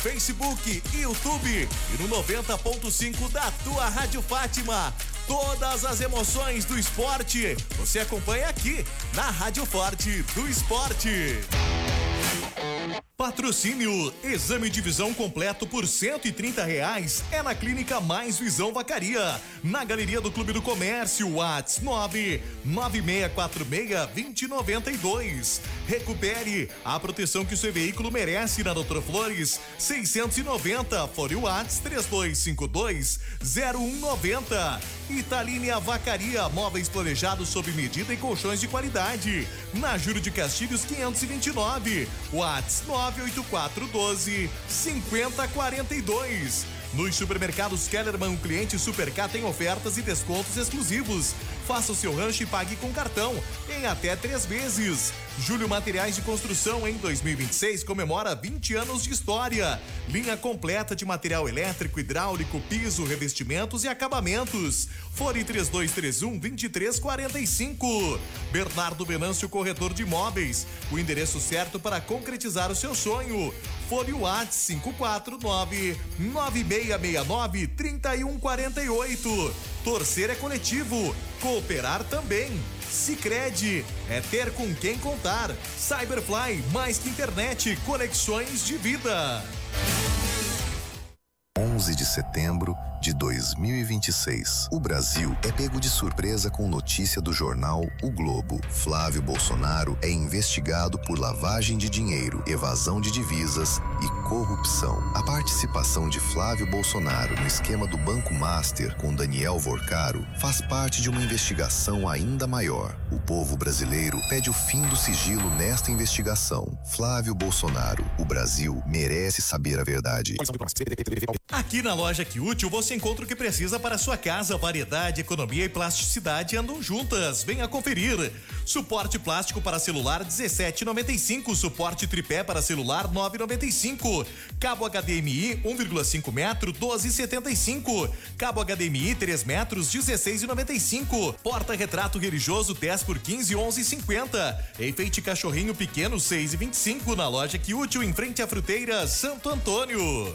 Facebook, YouTube e no 90.5 da tua Rádio Fátima. Todas as emoções do esporte você acompanha aqui na Rádio Forte do Esporte. Patrocínio: exame de visão completo por R$130 é na Clínica Mais Visão Vacaria, na Galeria do Clube do Comércio, WhatsApp 99646-2092. Recupere a proteção que o seu veículo merece na Doutor Flores 690, fora o WhatsApp 3252-0190. Italine Vacaria, móveis planejados sob medida e colchões de qualidade, na Júlio de Castilhos 529, WhatsApp 98412-5042. Nos supermercados Kellerman, o cliente Supercar tem ofertas e descontos exclusivos. Faça o seu rancho e pague com cartão em até 3 vezes. Júlio Materiais de Construção, em 2026, comemora 20 anos de história. Linha completa de material elétrico, hidráulico, piso, revestimentos e acabamentos. Fone 3231-2345. Bernardo Venâncio, corretor de imóveis. O endereço certo para concretizar o seu sonho. Fone WhatsApp 549-9669-3148. Torcer é coletivo, cooperar também. Sicredi é ter com quem contar. Cyberfly, mais que internet, conexões de vida. 11 de setembro de 2026. O Brasil é pego de surpresa com notícia do jornal O Globo. Flávio Bolsonaro é investigado por lavagem de dinheiro, evasão de divisas e corrupção. A participação de Flávio Bolsonaro no esquema do Banco Master com Daniel Vorcaro faz parte de uma investigação ainda maior. O povo brasileiro pede o fim do sigilo nesta investigação. Flávio Bolsonaro, o Brasil merece saber a verdade. Aqui na loja Que Útil você encontra o que precisa para a sua casa. Variedade, economia e plasticidade andam juntas. Venha conferir. Suporte plástico para celular R$17,95. Suporte tripé para celular R$9,95. Cabo HDMI 1,5 metro R$12,75. Cabo HDMI 3 metros R$16,95. Porta-retrato religioso 10 por 15 11,50. Enfeite cachorrinho pequeno 6,25 na loja Que Útil, em frente à fruteira Santo Antônio.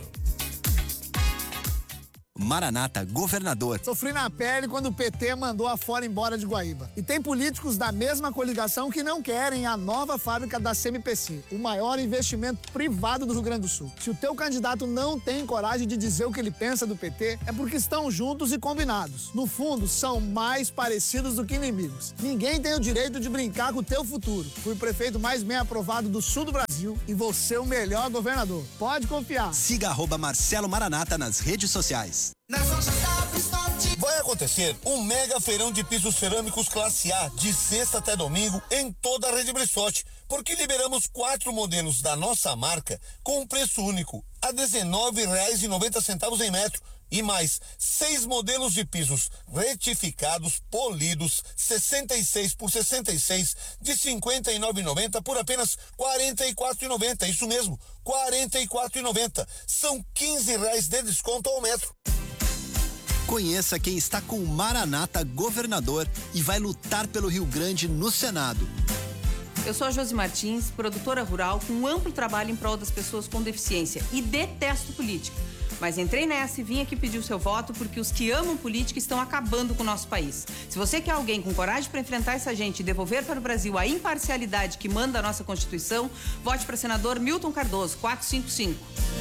Maranata Governador. Sofri na pele quando o PT mandou a Ford embora de Guaíba. E tem políticos da mesma coligação que não querem a nova fábrica da CMPC, o maior investimento privado do Rio Grande do Sul. Se o teu candidato não tem coragem de dizer o que ele pensa do PT, é porque estão juntos e combinados. No fundo, são mais parecidos do que inimigos. Ninguém tem o direito de brincar com o teu futuro. Fui o prefeito mais bem aprovado do sul do Brasil e vou ser o melhor governador. Pode confiar. Siga @Marcelo Maranata nas redes sociais. Vai acontecer um mega feirão de pisos cerâmicos classe A de sexta até domingo em toda a rede Bressotti, porque liberamos 4 modelos da nossa marca com um preço único a R$19,90 em metro e mais 6 modelos de pisos retificados, polidos, 66 por 66 de R$59,90 por apenas R$44,90. Isso mesmo, R$44,90. São R$15 de desconto ao metro. Conheça quem está com o Maranata Governador e vai lutar pelo Rio Grande no Senado. Eu sou a Josi Martins, produtora rural com um amplo trabalho em prol das pessoas com deficiência e detesto política. Mas entrei nessa e vim aqui pedir o seu voto porque os que amam política estão acabando com o nosso país. Se você quer alguém com coragem para enfrentar essa gente e devolver para o Brasil a imparcialidade que manda a nossa Constituição, vote para senador Milton Cardoso, 455.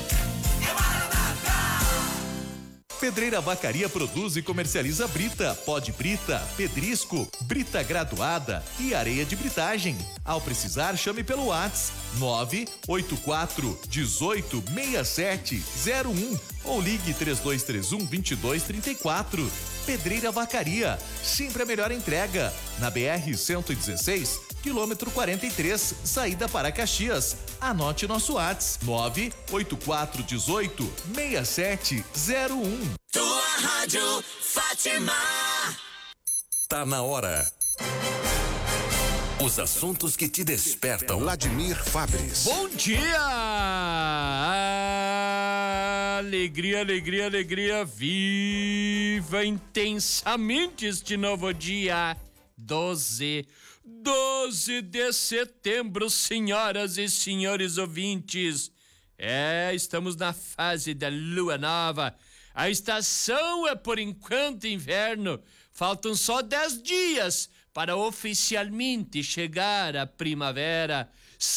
Pedreira Vacaria produz e comercializa brita, pó de brita, pedrisco, brita graduada e areia de britagem. Ao precisar, chame pelo WhatsApp 984 18 6701 ou ligue 3231-2234. Pedreira Vacaria, sempre a melhor entrega. Na BR-116, quilômetro 43, saída para Caxias. Anote nosso WhatsApp 984 18 6701. Tua Rádio Fátima. Tá na hora. Os assuntos que te despertam. Vladimir Fabris. Bom dia! Alegria, alegria, alegria. Viva intensamente este novo dia. 12 de setembro, senhoras e senhores ouvintes. Estamos na fase da lua nova. A estação é por enquanto inverno. Faltam só 10 dias para oficialmente chegar a primavera.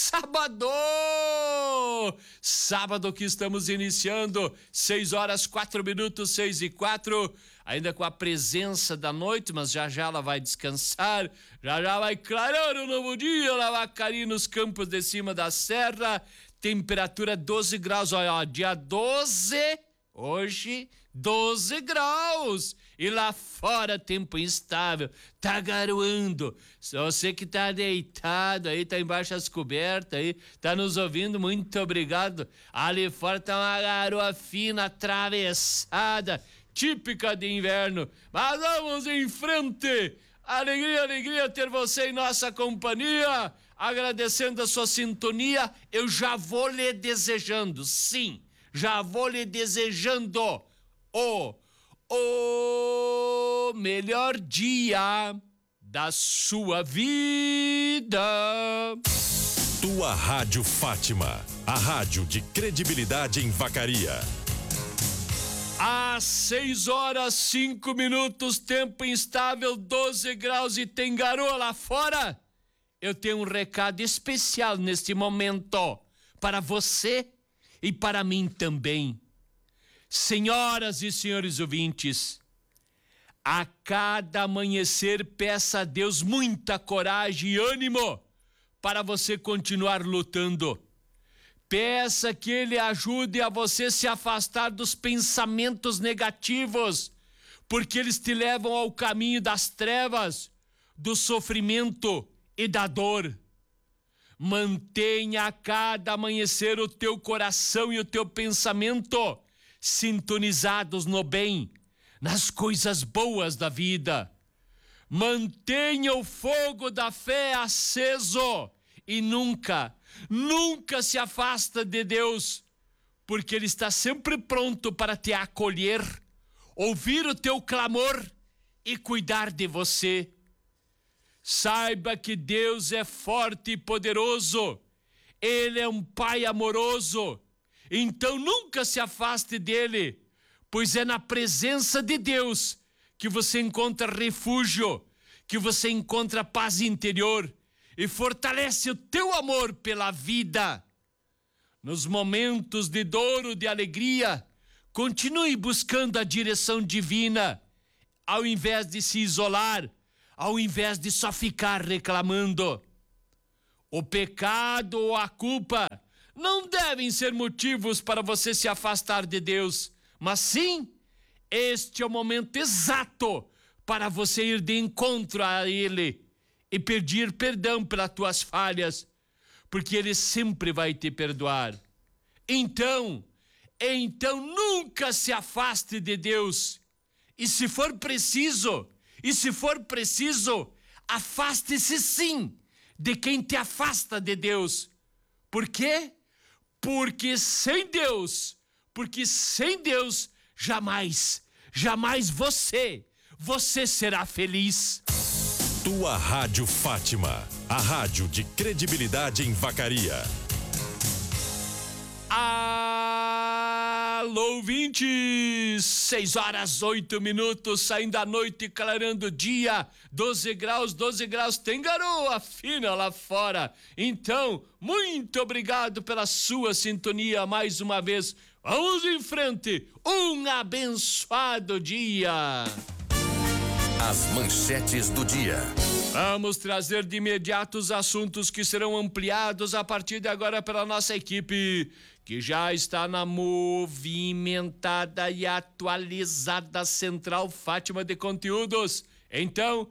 Sábado que estamos iniciando, 6:04, 6:04, ainda com a presença da noite, mas já ela vai descansar, já vai clarear o novo dia, lá vai cair nos campos de cima da serra, temperatura 12 graus, olha, dia 12, hoje 12 graus, e lá fora tempo instável, tá garoando. Você que tá deitado aí, tá embaixo das cobertas aí, tá nos ouvindo, muito obrigado. Ali fora tá uma garoa fina, atravessada, típica de inverno, mas vamos em frente. Alegria ter você em nossa companhia, agradecendo a sua sintonia. Eu já vou lhe desejando, sim, já vou lhe desejando o melhor dia da sua vida. Tua Rádio Fátima, a rádio de credibilidade em Vacaria. Às 6:05, tempo instável, 12 graus e tem garoa lá fora. Eu tenho um recado especial neste momento para você e para mim também. Senhoras e senhores ouvintes, a cada amanhecer peça a Deus muita coragem e ânimo para você continuar lutando. Peça que Ele ajude a você se afastar dos pensamentos negativos, porque eles te levam ao caminho das trevas, do sofrimento e da dor. Mantenha a cada amanhecer o teu coração e o teu pensamento sintonizados no bem, nas coisas boas da vida. Mantenha o fogo da fé aceso e nunca se afasta de Deus, porque Ele está sempre pronto para te acolher, ouvir o teu clamor e cuidar de você. Saiba que Deus é forte e poderoso. Ele é um Pai amoroso. Então nunca se afaste dele, pois é na presença de Deus que você encontra refúgio, que você encontra paz interior e fortalece o teu amor pela vida. Nos momentos de dor ou de alegria, continue buscando a direção divina, ao invés de se isolar, ao invés de só ficar reclamando. O pecado ou a culpa não devem ser motivos para você se afastar de Deus, mas sim, este é o momento exato para você ir de encontro a Ele e pedir perdão pelas tuas falhas, porque Ele sempre vai te perdoar. Então nunca se afaste de Deus. E se for preciso, afaste-se sim de quem te afasta de Deus. Por quê? Porque sem Deus, jamais você será feliz. Tua Rádio Fátima, a rádio de credibilidade em Vacaria. Alô, ouvintes! 6:08, saindo da noite, clarando o dia, 12 graus, tem garoa fina lá fora. Então, muito obrigado pela sua sintonia mais uma vez. Vamos em frente, um abençoado dia. As manchetes do dia. Vamos trazer de imediato os assuntos que serão ampliados a partir de agora pela nossa equipe, que já está na movimentada e atualizada Central Fátima de Conteúdos. Então,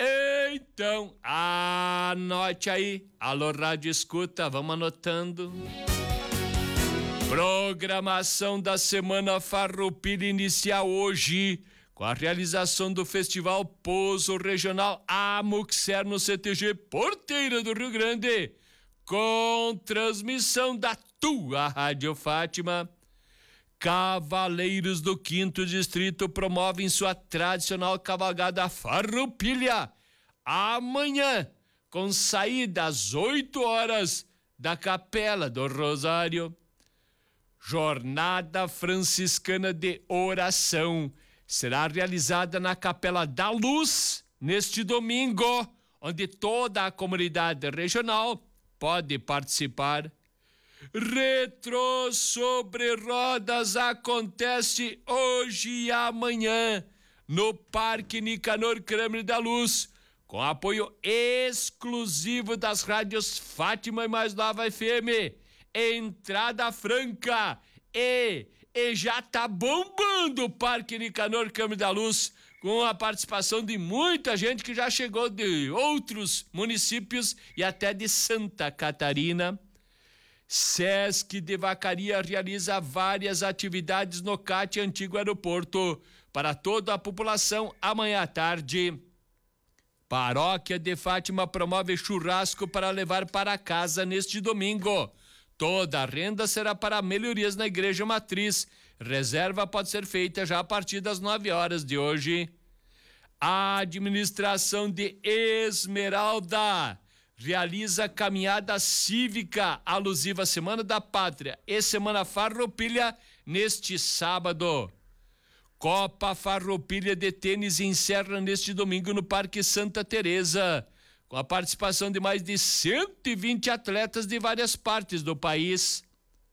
anote aí. Alô, Rádio Escuta, vamos anotando. Programação da Semana Farroupilha inicia hoje, com a realização do Festival Pouso Regional Amuxer no CTG Porteira do Rio Grande, com transmissão da tua Rádio Fátima. Cavaleiros do 5º Distrito promovem sua tradicional cavalgada Farroupilha amanhã, com saída às 8 horas da Capela do Rosário. Jornada Franciscana de Oração será realizada na Capela da Luz neste domingo, onde toda a comunidade regional pode participar. Retro sobre Rodas acontece hoje e amanhã no Parque Nicanor Kramer da Luz, com apoio exclusivo das rádios Fátima e Mais Nova FM. Entrada franca e já tá bombando o Parque Nicanor Kramer da Luz, com a participação de muita gente que já chegou de outros municípios e até de Santa Catarina. Sesc de Vacaria realiza várias atividades no CAT Antigo Aeroporto para toda a população amanhã à tarde. Paróquia de Fátima promove churrasco para levar para casa neste domingo. Toda a renda será para melhorias na Igreja Matriz. Reserva pode ser feita já a partir das 9 horas de hoje. A administração de Esmeralda realiza caminhada cívica alusiva à Semana da Pátria e Semana Farroupilha neste sábado. Copa Farroupilha de Tênis encerra neste domingo no Parque Santa Teresa, com a participação de mais de 120 atletas de várias partes do país.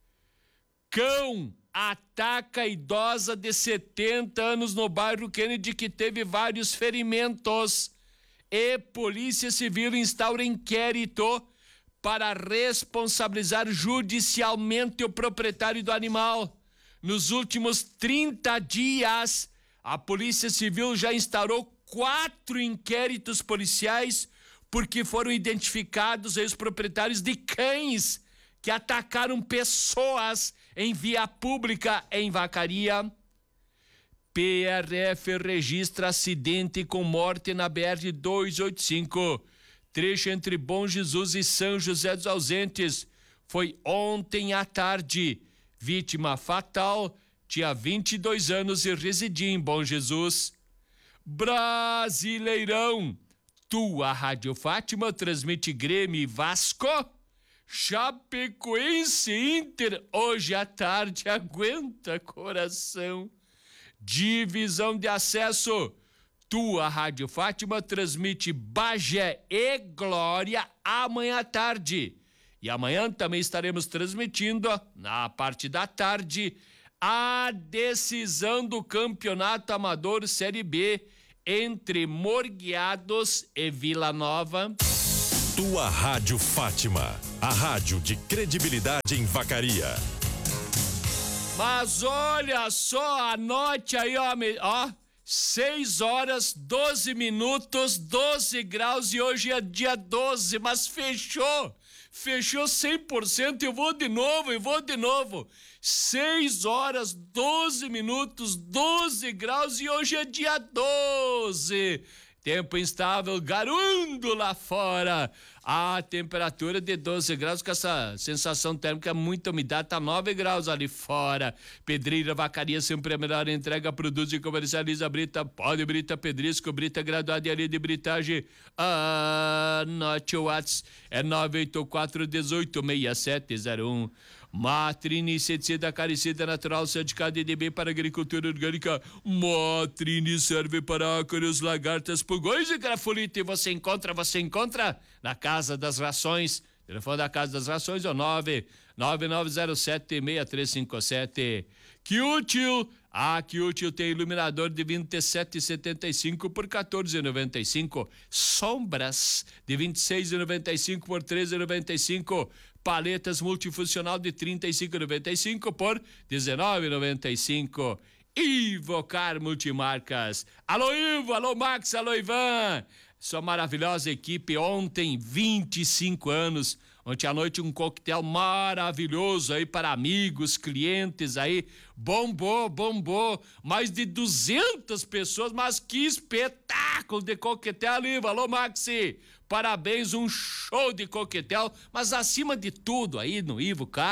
Cão ataca idosa de 70 anos no bairro Kennedy que teve vários ferimentos. E Polícia Civil instaura inquérito para responsabilizar judicialmente o proprietário do animal. Nos últimos 30 dias, a Polícia Civil já instaurou 4 inquéritos policiais porque foram identificados os proprietários de cães que atacaram pessoas em via pública em Vacaria. PRF registra acidente com morte na BR-285, trecho entre Bom Jesus e São José dos Ausentes. Foi ontem à tarde. Vítima fatal tinha 22 anos e residia em Bom Jesus. Brasileirão. Tua Rádio Fátima transmite Grêmio e Vasco. Chapecoense Inter hoje à tarde. Aguenta, coração. Divisão de acesso. Tua Rádio Fátima transmite Bagé e Glória amanhã à tarde. E amanhã também estaremos transmitindo, na parte da tarde, a decisão do Campeonato Amador Série B entre Morgueados e Vila Nova. Tua Rádio Fátima, a rádio de credibilidade em Vacaria. Mas olha só, anote aí, ó, 6 horas, 12 minutos, 12 graus e hoje é dia 12, mas fechou 100%, eu vou de novo, 6 horas, 12 minutos, 12 graus e hoje é dia 12. Tempo instável, garoando lá fora. A temperatura de 12 graus, com essa sensação térmica, muita umidade, tá 9 graus ali fora. Pedreira Vacaria, sempre a melhor entrega, produz e comercializa brita, pode brita, pedrisco, brita graduada e ali de britagem. Anote o WhatsApp, é 984186701. Matrine, inseticida, caricida natural, certificado EDB para agricultura orgânica. Matrine serve para ácaros, lagartas, pulgões e grafolite. E você encontra na Casa das Rações. O telefone da Casa das Rações é o 99907-6357. Que útil! Que útil tem iluminador de 27,75 por 14,95. Sombras de 26,95 por 13,95. Paletas multifuncional de 35,95 por 19,95. Ivocar Multimarcas. Alô Ivo, alô Max, alô Ivan. Sua maravilhosa equipe, ontem 25 anos, ontem à noite um coquetel maravilhoso aí para amigos, clientes aí, bombou, mais de 200 pessoas, mas que espetáculo de coquetel, Ivo, alô Maxi, parabéns, um show de coquetel, mas acima de tudo aí no Ivo, cara,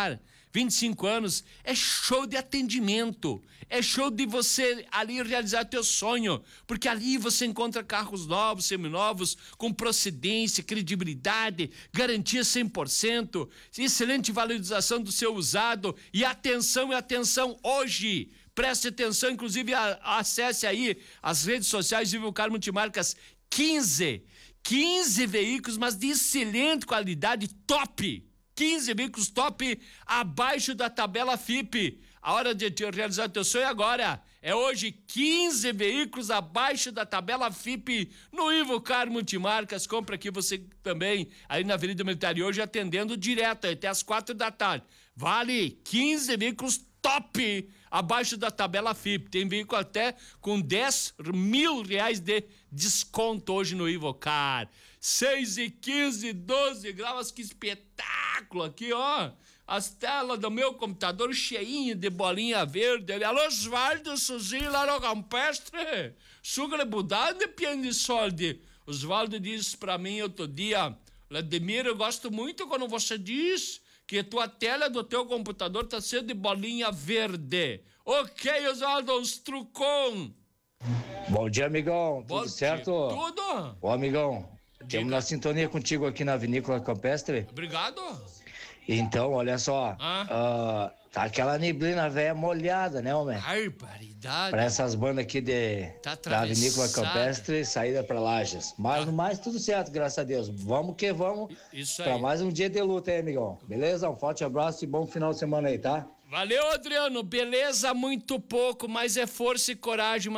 25 anos, é show de atendimento, é show de você ali realizar teu sonho, porque ali você encontra carros novos, seminovos, com procedência, credibilidade, garantia 100%, excelente valorização do seu usado e atenção hoje. Preste atenção, inclusive acesse aí as redes sociais Vivo Car Multimarcas. 15 veículos, mas de excelente qualidade, top. 15 veículos top, abaixo da tabela FIPE. A hora de realizar teu sonho agora. É hoje 15 veículos abaixo da tabela FIPE no Ivo Car Multimarcas. Compra aqui você também, aí na Avenida Militar, e hoje atendendo direto até as 4 da tarde. Vale 15 veículos top abaixo da tabela FIPE. Tem veículo até com 10 mil reais de desconto hoje no Ivo Car. 6 e 15, 12 graus, que espetáculo aqui, ó. As telas do meu computador cheinho de bolinha verde. Alô, Osvaldo, Suzinho, lá no Campestre. Sugra budade, piano de solde. Osvaldo disse pra mim outro dia, Vladimir, eu gosto muito quando você diz que tua tela do teu computador tá cheia de bolinha verde. Ok, Osvaldo, uns trucom. Bom dia, amigão. Tudo certo? Tudo. Ô, amigão, temos na sintonia contigo aqui na Vinícola Campestre. Obrigado. Então, olha só, tá aquela neblina velha molhada, né, homem? Barbaridade. Pra essas bandas aqui da Vinícola Campestre, saída pra Lages. Mas no mais, tudo certo, graças a Deus. Vamos que vamos. Isso pra aí. mais um dia de luta aí, amigão. Beleza? Um forte abraço e bom final de semana aí, tá? Valeu, Adriano. Beleza, muito pouco, mas é força e coragem.